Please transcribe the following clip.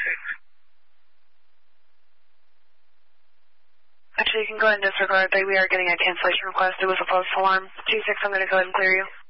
Actually, you can go ahead and disregard that we are getting a cancellation request. It was a false alarm. 26, I'm going to go ahead and clear you.